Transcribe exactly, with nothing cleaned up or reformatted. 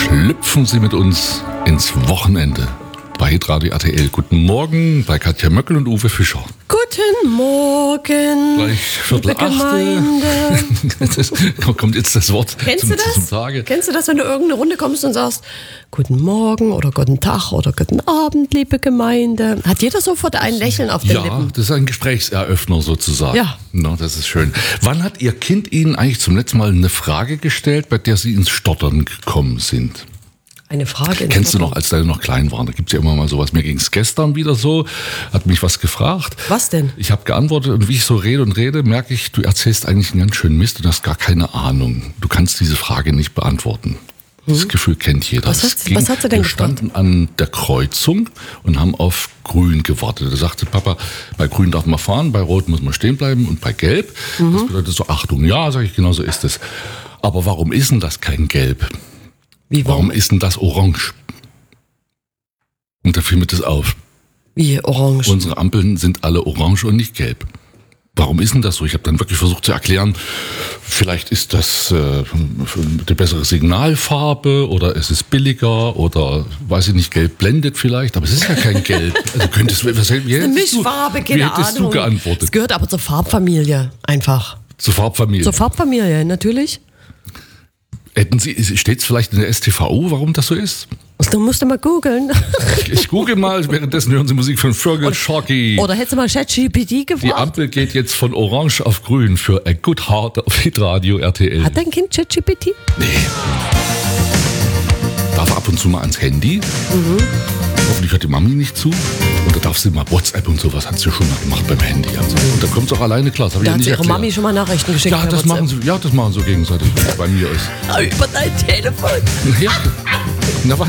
Schlüpfen Sie mit uns ins Wochenende bei Hitradio R T L. Guten Morgen bei Katja Möckel und Uwe Fischer. Guten Morgen. Gleich Viertel achte. Das kommt jetzt das Wort Kennst zum, du das? zum Tage. Kennst du das, wenn du irgendeine Runde kommst und sagst, guten Morgen oder guten Tag oder guten Abend, liebe Gemeinde? Hat jeder sofort ein Lächeln auf den Ja, Lippen? das ist ein Gesprächseröffner sozusagen. Ja. No, das ist schön. Wann hat Ihr Kind Ihnen eigentlich zum letzten Mal eine Frage gestellt, bei der Sie ins Stottern gekommen sind? Eine Frage. Kennst du noch, als deine noch klein waren? Da gibt's ja immer mal sowas. Mir ging's gestern wieder so, hat mich was gefragt. Was denn? Ich habe geantwortet und wie ich so rede und rede, merke ich, du erzählst eigentlich einen ganz schönen Mist und hast gar keine Ahnung. Du kannst diese Frage nicht beantworten. Das Gefühl kennt jeder. Was Es hast- ging, was hat sie denn wir standen an der Kreuzung und haben auf Grün gewartet. Da sagte Papa, bei Grün darf man fahren, bei Rot muss man stehen bleiben und bei Gelb, das bedeutet so Achtung. Ja, sage ich, genau so ist es. Aber warum ist denn das kein Gelb? Wie, Warum ist denn das orange? Und da fiel mir das auf. Wie orange? Unsere Ampeln sind alle orange und nicht gelb. Warum ist denn das so? Ich habe dann wirklich versucht zu erklären, vielleicht ist das äh, eine bessere Signalfarbe oder es ist billiger oder, weiß ich nicht, gelb blendet vielleicht, aber es ist ja kein Gelb. Also könntest du, was, wie Eine hättest du, Mischfarbe, wie keine hättest Ahnung. du geantwortet? Es gehört aber zur Farbfamilie, einfach. Zur Farbfamilie. Zur Farbfamilie, natürlich. Hätten Sie, steht es vielleicht in der S T V O, warum das so ist? Du musst mal googeln. Ich google mal, währenddessen hören Sie Musik von Fergal Sharkey. Oder hättest du mal ChatGPT gefragt? Die Ampel geht jetzt von orange auf grün für A Good Heart auf Hitradio R T L. Hat dein Kind ChatGPT? Nee. Darf ab und zu mal ans Handy. Mhm. Hoffentlich hört die Mami nicht zu. Und da darf sie mal WhatsApp und sowas, hat sie schon mal gemacht beim Handy. Also. Und da kommt es auch alleine klar. Das hab ich Da ja hat nicht sie ihre erklärt. Mami schon mal Nachrichten geschickt. Ja, per das WhatsApp. machen sie, ja, das machen sie gegenseitig, wie es bei mir ist. Ah, über dein Telefon. Ja. Na, was?